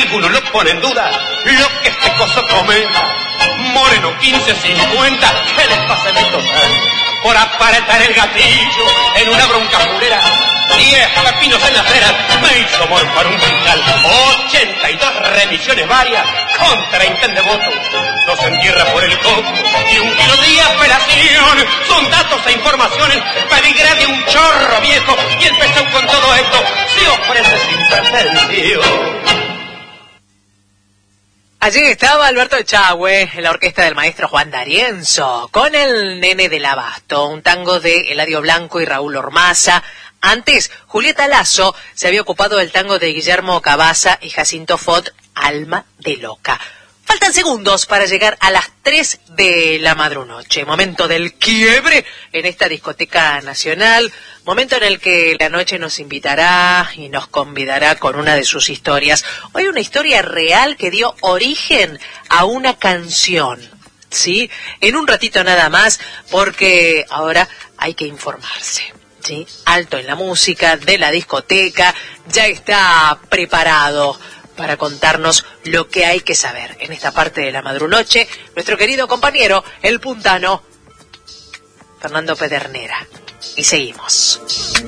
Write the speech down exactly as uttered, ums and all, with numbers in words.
ninguno lo pone en duda lo que este coso comenta. Moreno quince cincuenta, ¿qué les pasa en estos años? Por apretar el gatillo en una bronca fulera. Diez pepinos en la acera me hizo morfar un fiscal. Ochenta y dos remisiones varias con treinta de votos. Dos en tierra por el coco y un kilo de apelación. Son datos e informaciones, pedigrí de un chorro viejo. Y el pesón con todo esto se ofrece sin pretensión. Allí estaba Alberto Echagüe, en la orquesta del maestro Juan D'Arienzo, con el Nene del Abasto, un tango de Eladio Blanco y Raúl Ormaza. Antes, Julieta Lazo se había ocupado del tango de Guillermo Cabaza y Jacinto Fot, Alma de Loca. Faltan segundos para llegar a las tres de la madrunoche, momento del quiebre en esta discoteca nacional, momento en el que la noche nos invitará y nos convidará con una de sus historias. Hoy una historia real que dio origen a una canción, ¿sí? En un ratito nada más, porque ahora hay que informarse. ¿Sí? Alto en la música de la discoteca, ya está preparado para contarnos lo que hay que saber en esta parte de la madrunoche, nuestro querido compañero, el puntano Fernando Pedernera. Y seguimos.